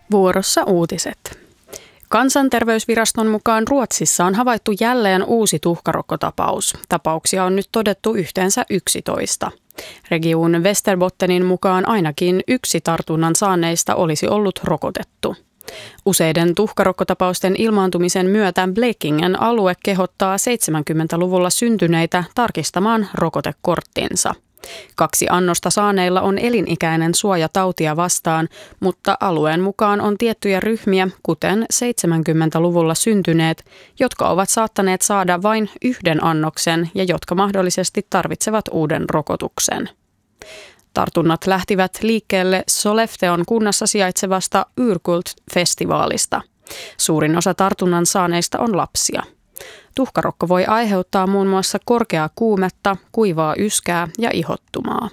Vuorossa uutiset. Kansanterveysviraston mukaan Ruotsissa on havaittu jälleen uusi tuhkarokkotapaus. Tapauksia on nyt todettu yhteensä 11. Region Västerbottenin mukaan ainakin 1 tartunnan saaneista olisi ollut rokotettu. Useiden tuhkarokkotapausten ilmaantumisen myötä Blekingen alue kehottaa 70-luvulla syntyneitä tarkistamaan rokotekorttinsa. 2 annosta saaneilla on elinikäinen suoja tautia vastaan, mutta alueen mukaan on tiettyjä ryhmiä, kuten 70-luvulla syntyneet, jotka ovat saattaneet saada vain 1 annoksen ja jotka mahdollisesti tarvitsevat uuden rokotuksen. Tartunnat lähtivät liikkeelle Sollefteån kunnassa sijaitsevasta Yrkult-festivaalista. Suurin osa tartunnan saaneista on lapsia. Tuhkarokko voi aiheuttaa muun muassa korkeaa kuumetta, kuivaa yskää ja ihottumaa.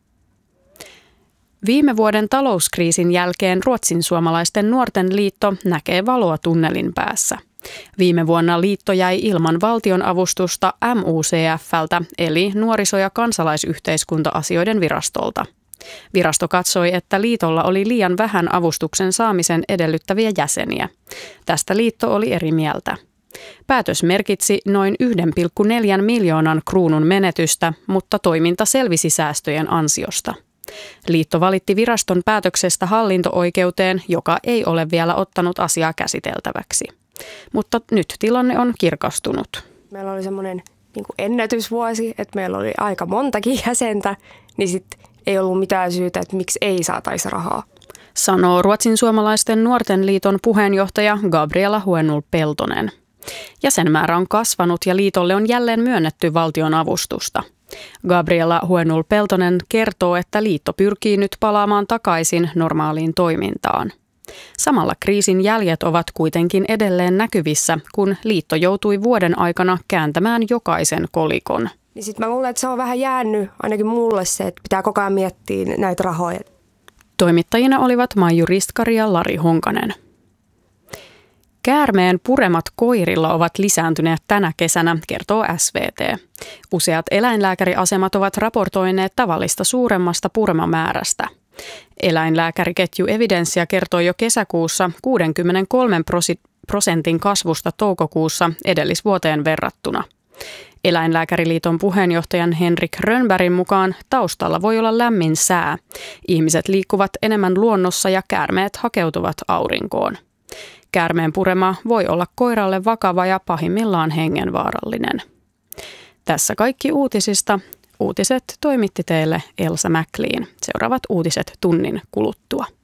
Viime vuoden talouskriisin jälkeen Ruotsin suomalaisten nuorten liitto näkee valoa tunnelin päässä. Viime vuonna liitto jäi ilman valtionavustusta MUCF:ltä eli nuoriso- ja kansalaisyhteiskunta-asioiden virastolta. Virasto katsoi, että liitolla oli liian vähän avustuksen saamisen edellyttäviä jäseniä. Tästä liitto oli eri mieltä. Päätös merkitsi noin 1,4 miljoonan kruunun menetystä, mutta toiminta selvisi säästöjen ansiosta. Liitto valitti viraston päätöksestä hallinto-oikeuteen, joka ei ole vielä ottanut asiaa käsiteltäväksi. Mutta nyt tilanne on kirkastunut. Meillä oli semmoinen ennätysvuosi, että meillä oli aika montakin jäsentä, niin sitten ei ollut mitään syytä, että miksi ei saataisi rahaa. Sanoo Ruotsin suomalaisten nuorten liiton puheenjohtaja Gabriela Huenul-Peltonen. Jäsenmäärä on kasvanut ja liitolle on jälleen myönnetty valtion avustusta. Gabriela Huenul-Peltonen kertoo, että liitto pyrkii nyt palaamaan takaisin normaaliin toimintaan. Samalla kriisin jäljet ovat kuitenkin edelleen näkyvissä, kun liitto joutui vuoden aikana kääntämään jokaisen kolikon. Niin sit mä luulen, että se on vähän jäänyt ainakin mulle se, että pitää koko ajan miettiä näitä rahoja. Toimittajina olivat Maiju Ristkari ja Lari Honkanen. Käärmeen puremat koirilla ovat lisääntyneet tänä kesänä, kertoo SVT. Useat eläinlääkäriasemat ovat raportoineet tavallista suuremmasta puremamäärästä. Eläinlääkäriketju Evidenssiä kertoi jo kesäkuussa 63% kasvusta toukokuussa edellisvuoteen verrattuna. Eläinlääkäriliiton puheenjohtajan Henrik Rönnbergin mukaan taustalla voi olla lämmin sää. Ihmiset liikkuvat enemmän luonnossa ja käärmeet hakeutuvat aurinkoon. Käärmeen purema voi olla koiralle vakava ja pahimmillaan hengenvaarallinen. Tässä kaikki uutisista. Uutiset toimitti teille Elsa McLean. Seuraavat uutiset tunnin kuluttua.